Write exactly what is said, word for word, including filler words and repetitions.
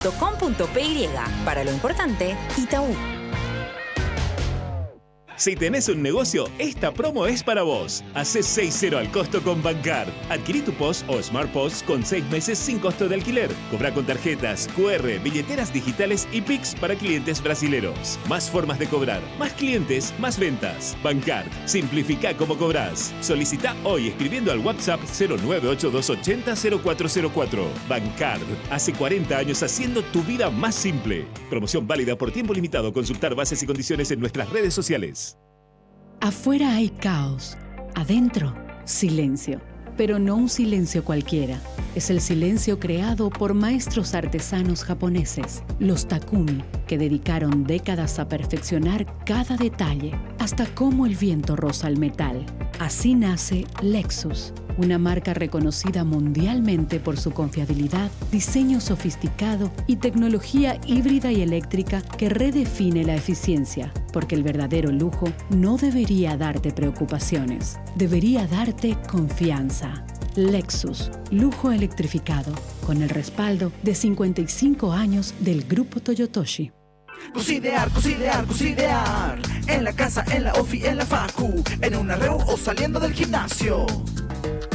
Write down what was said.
com punto pe ye. Para lo importante, Itaú. Si tenés un negocio, esta promo es para vos. Hacé seis cero al costo con Bancard. Adquirí tu P O S o Smart P O S con seis meses sin costo de alquiler. Cobra con tarjetas, cu erre, billeteras digitales y Pix para clientes brasileros. Más formas de cobrar, más clientes, más ventas. Bancard. Simplifica cómo cobrás. Solicita hoy escribiendo al WhatsApp cero nueve ocho dos ocho cero cero cuatro cero cuatro. Bancard. Hace cuarenta años haciendo tu vida más simple. Promoción válida por tiempo limitado. Consultar bases y condiciones en nuestras redes sociales. Afuera hay caos, adentro silencio, pero no un silencio cualquiera. Es el silencio creado por maestros artesanos japoneses, los Takumi, que dedicaron décadas a perfeccionar cada detalle, hasta cómo el viento roza el metal. Así nace Lexus, una marca reconocida mundialmente por su confiabilidad, diseño sofisticado y tecnología híbrida y eléctrica que redefine la eficiencia, porque el verdadero lujo no debería darte preocupaciones, debería darte confianza. Lexus, lujo electrificado, con el respaldo de cincuenta y cinco años del Grupo Toyotoshi. Cocidear, cocidear, cocidear. En la casa, en la ofi, en la facu, en una reu o saliendo del gimnasio.